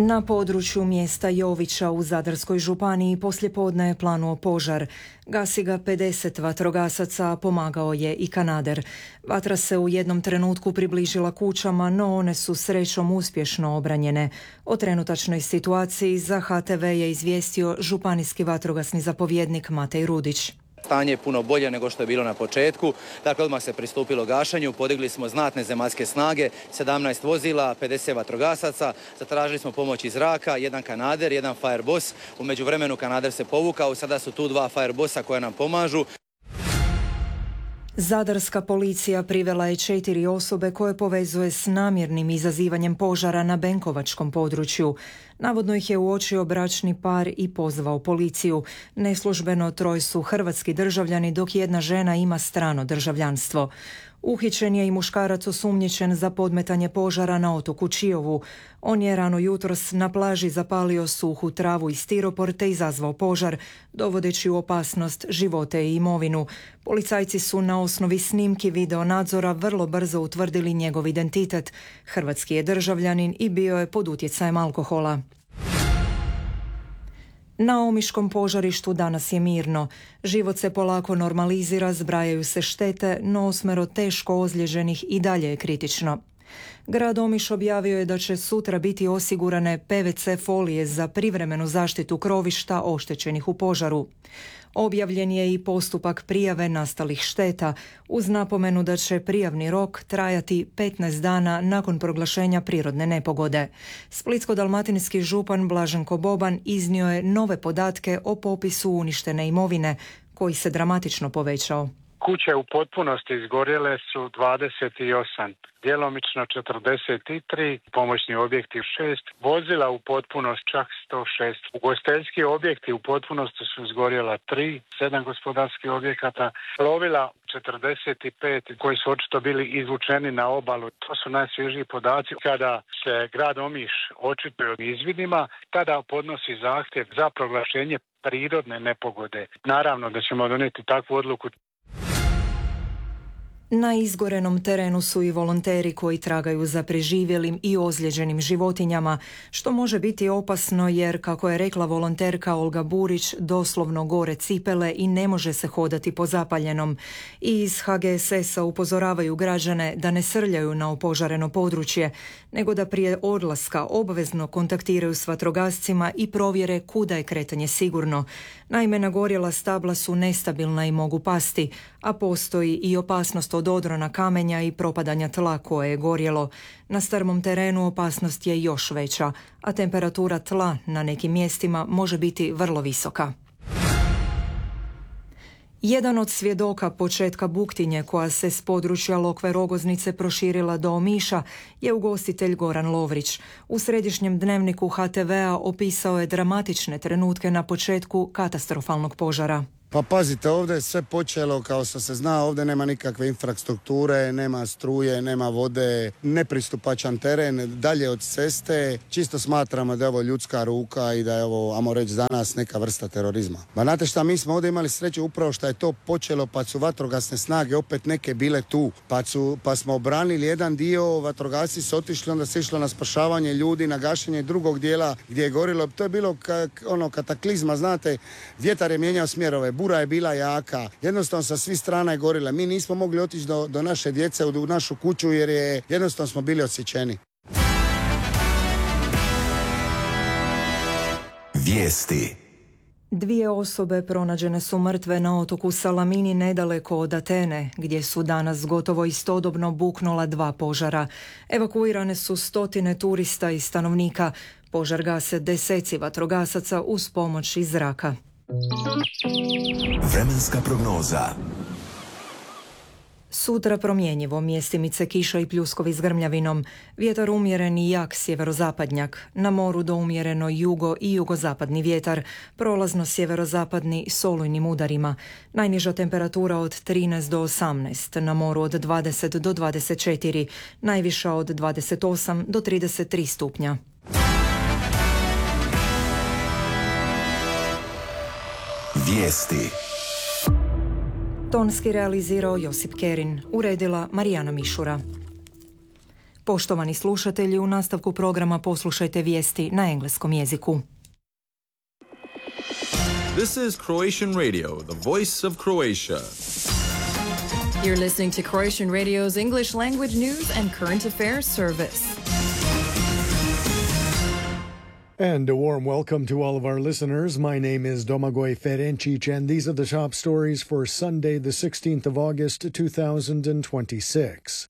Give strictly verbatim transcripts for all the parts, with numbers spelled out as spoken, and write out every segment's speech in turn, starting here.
Na području mjesta Jovića u Zadarskoj županiji poslijepodne je planuo požar. Gasi ga pedeset vatrogasaca, pomagao je i kanader. Vatra se u jednom trenutku približila kućama, no one su srećom uspješno obranjene. O trenutačnoj situaciji za H T V je izvijestio županijski vatrogasni zapovjednik Matej Rudić. Stanje je puno bolje nego što je bilo na početku. Dakle, odmah se pristupilo gašenju, podigli smo znatne zemaljske snage, sedamnaest vozila, pedeset vatrogasaca, zatražili smo pomoć iz zraka, jedan kanader, jedan Fireboss. U međuvremenu kanader se povukao, sada su tu dva Firebossa koja nam pomažu. Zadarska policija privela je četiri osobe koje povezuje s namjernim izazivanjem požara na Benkovačkom području. Navodno ih je uočio bračni par i pozvao policiju. Neslužbeno troje su hrvatski državljani, dok jedna žena ima strano državljanstvo. Uhićen je i muškarac osumnjičen za podmetanje požara na otoku Čiovu. On je rano jutros na plaži zapalio suhu travu i stiropor te izazvao požar, dovodeći u opasnost živote i imovinu. Policajci su na osnovi snimki video nadzora vrlo brzo utvrdili njegov identitet. Hrvatski je državljanin i bio je pod utjecajem alkohola. Na omiškom požarištu danas je mirno. Život se polako normalizira, zbrajaju se štete, no osmero teško ozlijeđenih i dalje je kritično. Grad Omiš objavio je da će sutra biti osigurane P V C folije za privremenu zaštitu krovišta oštećenih u požaru. Objavljen je i postupak prijave nastalih šteta, uz napomenu da će prijavni rok trajati petnaest dana nakon proglašenja prirodne nepogode. Splitsko-dalmatinski župan Blaženko Boban iznio je nove podatke o popisu uništene imovine, koji se dramatično povećao. Kuće u potpunosti izgorjele su dvadeset osam, djelomično četrdeset tri, pomoćni objekti šest, vozila u potpunosti čak sto šest. Ugostiteljski objekti u potpunosti su izgorjela tri, sedam gospodarskih objekata, plovila četrdeset pet koji su očito bili izvučeni na obalu. To su najsvježiji podaci. Kada se grad Omiš očituje o izvidima, tada podnosi zahtjev za proglašenje prirodne nepogode. Naravno da ćemo donijeti takvu odluku. Na izgorenom terenu su i volonteri koji tragaju za preživjelim i ozlijeđenim životinjama, što može biti opasno jer, kako je rekla volonterka Olga Burić, doslovno gore cipele i ne može se hodati po zapaljenom. I iz H G S S-a upozoravaju građane da ne srljaju na opožareno područje, nego da prije odlaska obvezno kontaktiraju s vatrogascima i provjere kuda je kretanje sigurno. Naime, nagorjela stabla su nestabilna i mogu pasti, a postoji i opasnost od odrona kamenja i propadanja tla koje je gorjelo. Na strmom terenu opasnost je još veća, a temperatura tla na nekim mjestima može biti vrlo visoka. Jedan od svjedoka početka buktinje koja se s područja Lokve Rogoznice proširila do Omiša je ugostitelj Goran Lovrić. U središnjem dnevniku H T V-a opisao je dramatične trenutke na početku katastrofalnog požara. Pa pazite, ovdje je sve počelo, kao što se zna, ovdje nema nikakve infrastrukture, nema struje, nema vode, nepristupačan teren, dalje od ceste. Čisto smatramo da je ovo ljudska ruka i da je ovo, ajmo reći, za nas neka vrsta terorizma. Ma znate šta, mi smo ovdje imali sreću upravo što je to počelo, pa su vatrogasne snage opet neke bile tu, pa, su, pa smo obranili jedan dio, vatrogasci su otišli, onda se išlo na spašavanje ljudi, na gašenje drugog dijela gdje je gorilo. To je bilo ka, ono kataklizma, znate, vjetar je mijenjao smjerove, bura je bila jaka, jednostavno sa svih strana je gorila. Mi nismo mogli otići do, do naše djece u našu kuću jer je jednostavno smo bili odsječeni. Vijesti. Dvije osobe pronađene su mrtve na otoku Salamini nedaleko od Atene, gdje su danas gotovo istodobno buknula dva požara. Evakuirane su stotine turista i stanovnika. Požar gase deseci vatrogasaca uz pomoć iz zraka. Vremenska prognoza. Sutra promjenjivo, mjestimice kiša i pljuskovi s grmljavinom. Vjetar umjeren i jak sjeverozapadnjak. Na moru do umjereno jugo i jugozapadni vjetar. Prolazno sjeverozapadni s olujnim udarima. Najniža temperatura od trinaest do osamnaest. Na moru od dvadeset do dvadeset četiri. Najviša od dvadeset osam do trideset tri stupnja. Vijesti. Tonski realizirao Josip Kerin, uredila Marijana Mišura. Poštovani slušatelji, u nastavku programa poslušajte vijesti na engleskom jeziku. This is Croatian Radio, the voice of Croatia. You're listening to Croatian Radio's English language news and current affairs service. And a warm welcome to all of our listeners. My name is Domagoj Ferencic, and these are the top stories for Sunday, the sixteenth of August, two thousand twenty-six.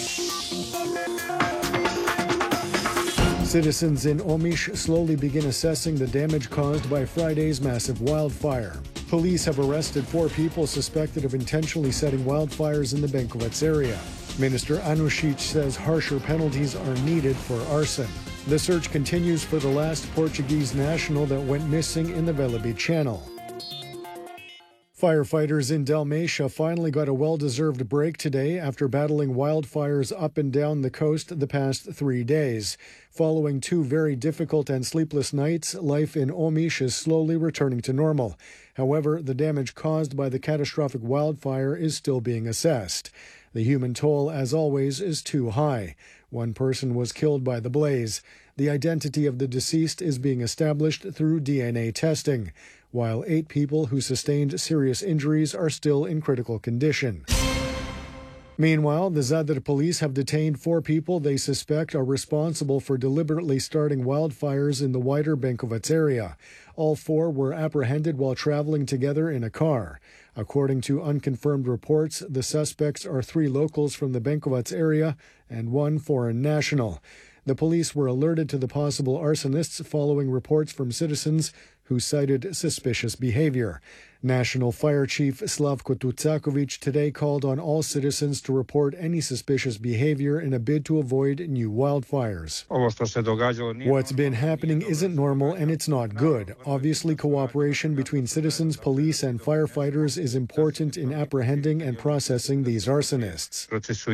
Citizens in Omiš slowly begin assessing the damage caused by Friday's massive wildfire. Police have arrested four people suspected of intentionally setting wildfires in the Benkovac area. Minister Anušić says harsher penalties are needed for arson. The search continues for the last Portuguese national that went missing in the Velebit Channel. Firefighters in Dalmatia finally got a well-deserved break today after battling wildfires up and down the coast the past three days. Following two very difficult and sleepless nights, life in Omiš is slowly returning to normal. However, the damage caused by the catastrophic wildfire is still being assessed. The human toll, as always, is too high. One person was killed by the blaze. The identity of the deceased is being established through D N A testing, while eight people who sustained serious injuries are still in critical condition. Meanwhile, the Zadar police have detained four people they suspect are responsible for deliberately starting wildfires in the wider Benkovac area. All four were apprehended while traveling together in a car. According to unconfirmed reports, the suspects are three locals from the Benkovac area and one foreign national. The police were alerted to the possible arsonists following reports from citizens who cited suspicious behavior. National Fire Chief Slavko Tucakovic today called on all citizens to report any suspicious behavior in a bid to avoid new wildfires. What's been happening isn't normal and it's not good. Obviously, cooperation between citizens, police, and firefighters is important in apprehending and processing these arsonists.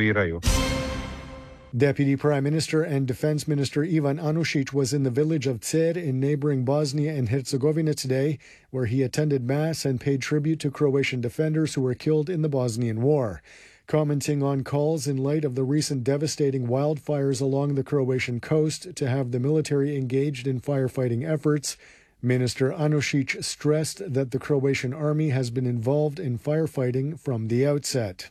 Deputy Prime Minister and Defense Minister Ivan Anušić was in the village of Cer in neighboring Bosnia and Herzegovina today, where he attended Mass and paid tribute to Croatian defenders who were killed in the Bosnian War. Commenting on calls in light of the recent devastating wildfires along the Croatian coast to have the military engaged in firefighting efforts, Minister Anušić stressed that the Croatian army has been involved in firefighting from the outset.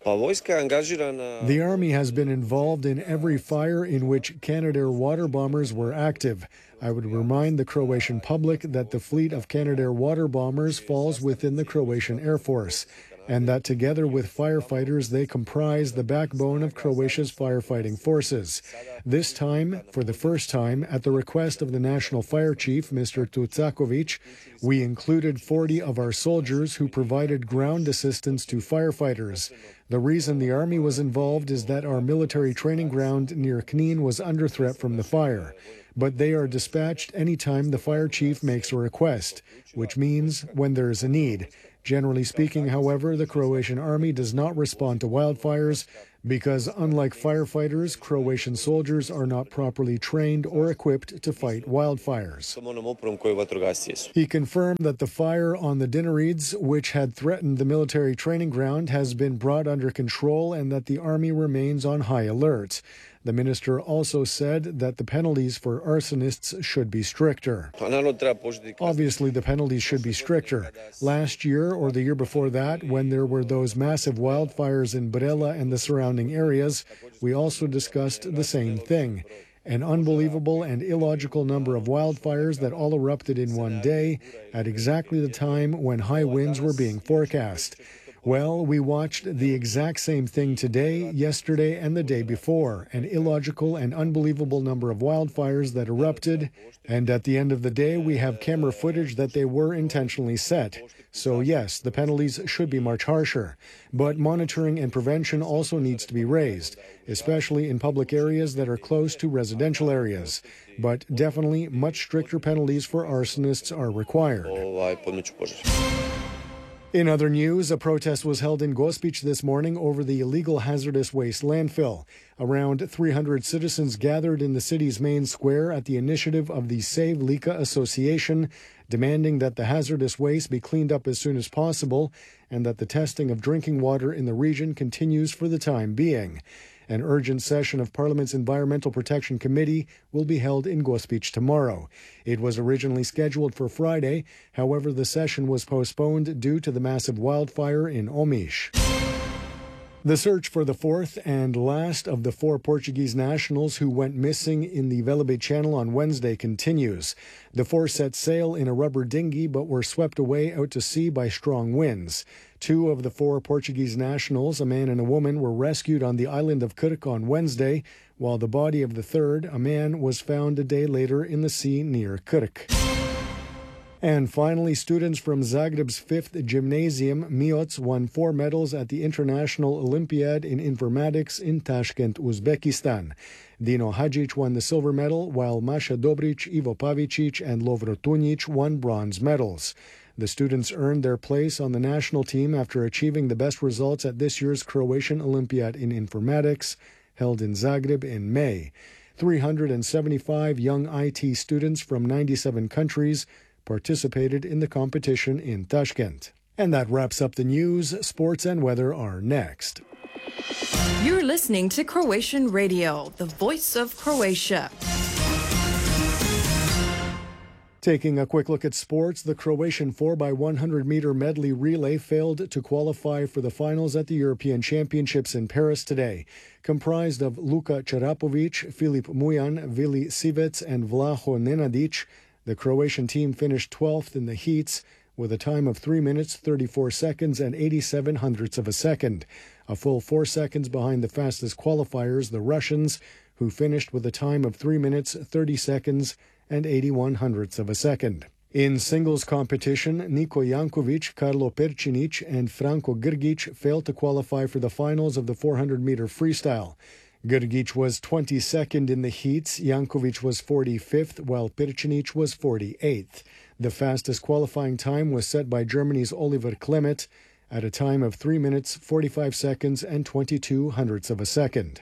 The army has been involved in every fire in which Canadair water bombers were active. I would remind the Croatian public that the fleet of Canadair water bombers falls within the Croatian Air Force, and that together with firefighters they comprise the backbone of Croatia's firefighting forces. This time, for the first time, at the request of the National Fire Chief, Mister Tucakovic, we included forty of our soldiers who provided ground assistance to firefighters. The reason the army was involved is that our military training ground near Knin was under threat from the fire. But they are dispatched anytime the fire chief makes a request, which means when there is a need. Generally speaking, however, the Croatian army does not respond to wildfires because, unlike firefighters, Croatian soldiers are not properly trained or equipped to fight wildfires. He confirmed that the fire on the Dinarids, which had threatened the military training ground, has been brought under control and that the army remains on high alert. The minister also said that the penalties for arsonists should be stricter. Obviously, the penalties should be stricter. Last year or the year before that, when there were those massive wildfires in Brela and the surrounding areas, we also discussed the same thing. An unbelievable and illogical number of wildfires that all erupted in one day at exactly the time when high winds were being forecast. Well, we watched the exact same thing today, yesterday, and the day before, an illogical and unbelievable number of wildfires that erupted, and at the end of the day, we have camera footage that they were intentionally set. So yes, the penalties should be much harsher, but monitoring and prevention also needs to be raised, especially in public areas that are close to residential areas. But definitely much stricter penalties for arsonists are required. In other news, a protest was held in Gospić this morning over the illegal hazardous waste landfill. Around three hundred citizens gathered in the city's main square at the initiative of the Save Lika Association, demanding that the hazardous waste be cleaned up as soon as possible and that the testing of drinking water in the region continues for the time being. An urgent session of Parliament's Environmental Protection Committee will be held in Gospić tomorrow. It was originally scheduled for Friday. However, the session was postponed due to the massive wildfire in Omiš. The search for the fourth and last of the four Portuguese nationals who went missing in the Velebit Channel on Wednesday continues. The four set sail in a rubber dinghy but were swept away out to sea by strong winds. Two of the four Portuguese nationals, a man and a woman, were rescued on the island of Krk on Wednesday, while the body of the third, a man, was found a day later in the sea near Krk. And finally, students from Zagreb's fifth Gymnasium, Mioc, won four medals at the International Olympiad in Informatics in Tashkent, Uzbekistan. Dino Hadžić won the silver medal, while Masha Dobrić, Ivo Pavicic, and Lovro Tunjic won bronze medals. The students earned their place on the national team after achieving the best results at this year's Croatian Olympiad in Informatics, held in Zagreb in May. three hundred seventy-five young I T students from ninety-seven countries participated in the competition in Tashkent. And that wraps up the news. Sports and weather are next. You're listening to Croatian Radio, the voice of Croatia. Taking a quick look at sports, the Croatian four by one hundred meter medley relay failed to qualify for the finals at the European Championships in Paris today. Comprised of Luka Čarapović, Filip Mujan, Vili Sivec, and Vlaho Nenadić, the Croatian team finished twelfth in the heats with a time of three minutes, thirty-four seconds, and eighty-seven hundredths of a second. A full four seconds behind the fastest qualifiers, the Russians, who finished with a time of three minutes, thirty seconds, and eighty-one hundredths of a second. In singles competition, Niko Janković, Karlo Perčinić, and Franko Grgić failed to qualify for the finals of the four hundred meter freestyle. Grgić was twenty-second in the heats, Janković was forty-fifth, while Perčinić was forty-eighth. The fastest qualifying time was set by Germany's Oliver Klemet at a time of three minutes, forty-five seconds, and twenty-two hundredths of a second.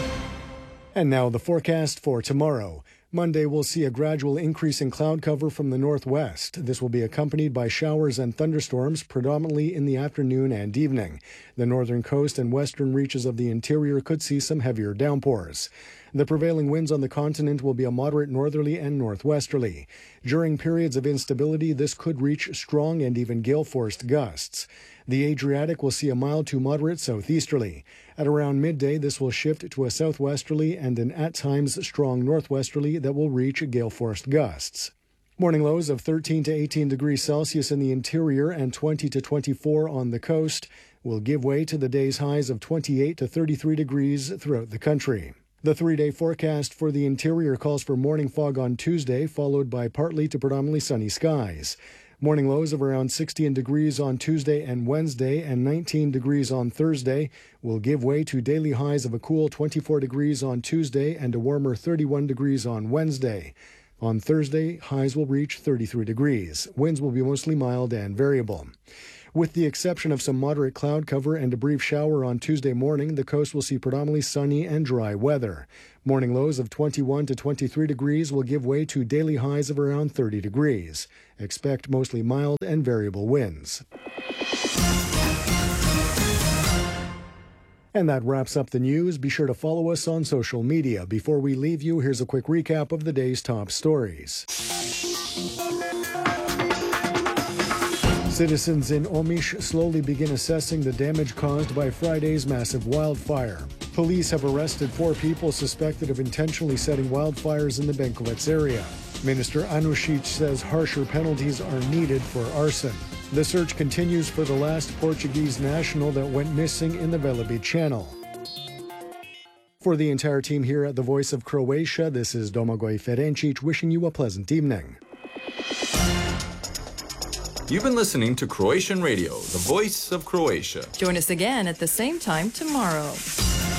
And now the forecast for tomorrow. Monday will see a gradual increase in cloud cover from the northwest. This will be accompanied by showers and thunderstorms, predominantly in the afternoon and evening. The northern coast and western reaches of the interior could see some heavier downpours. The prevailing winds on the continent will be a moderate northerly and northwesterly. During periods of instability, this could reach strong and even gale-force gusts. The Adriatic will see a mild to moderate southeasterly. At around midday, this will shift to a southwesterly and an at times strong northwesterly that will reach gale-force gusts. Morning lows of thirteen to eighteen degrees Celsius in the interior and twenty to twenty-four on the coast will give way to the day's highs of twenty-eight to thirty-three degrees throughout the country. The three-day forecast for the interior calls for morning fog on Tuesday, followed by partly to predominantly sunny skies. Morning lows of around sixteen degrees on Tuesday and Wednesday and nineteen degrees on Thursday will give way to daily highs of a cool twenty-four degrees on Tuesday and a warmer thirty-one degrees on Wednesday. On Thursday, highs will reach thirty-three degrees. Winds will be mostly mild and variable. With the exception of some moderate cloud cover and a brief shower on Tuesday morning, the coast will see predominantly sunny and dry weather. Morning lows of twenty-one to twenty-three degrees will give way to daily highs of around thirty degrees. Expect mostly mild and variable winds. And that wraps up the news. Be sure to follow us on social media. Before we leave you, here's a quick recap of the day's top stories. Citizens in Omiš slowly begin assessing the damage caused by Friday's massive wildfire. Police have arrested four people suspected of intentionally setting wildfires in the Benkovac area. Minister Anušić says harsher penalties are needed for arson. The search continues for the last Portuguese national that went missing in the Velebit Channel. For the entire team here at the Voice of Croatia, this is Domagoj Ferencic wishing you a pleasant evening. You've been listening to Croatian Radio, the voice of Croatia. Join us again at the same time tomorrow.